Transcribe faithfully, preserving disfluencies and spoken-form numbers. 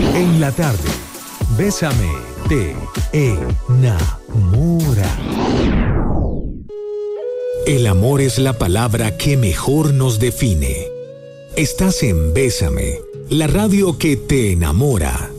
En la tarde, Bésame, te enamora. El amor es la palabra que mejor nos define. Estás en Bésame, la radio que te enamora.